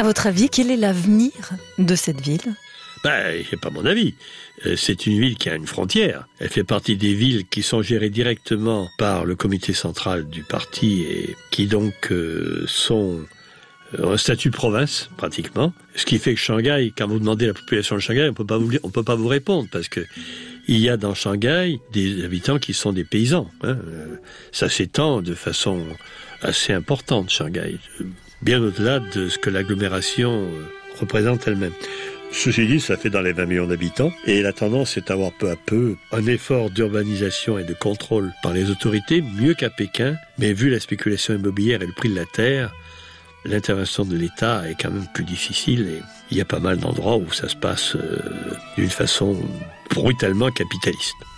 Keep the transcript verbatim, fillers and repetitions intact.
votre avis, quel est l'avenir de cette ville ? Ben, c'est pas mon avis. C'est une ville qui a une frontière. Elle fait partie des villes qui sont gérées directement par le comité central du parti et qui donc euh, sont un statut de province, pratiquement. Ce qui fait que Shanghai, quand vous demandez la population de Shanghai, on peut pas vous, on peut pas vous répondre parce que il y a dans Shanghai des habitants qui sont des paysans. Hein. Ça s'étend de façon assez importante, Shanghai, bien au-delà de ce que l'agglomération représente elle-même. Ceci dit, ça fait dans les vingt millions d'habitants et la tendance est à avoir peu à peu un effort d'urbanisation et de contrôle par les autorités, mieux qu'à Pékin, mais vu la spéculation immobilière et le prix de la terre, l'intervention de l'État est quand même plus difficile et il y a pas mal d'endroits où ça se passe euh, d'une façon brutalement capitaliste.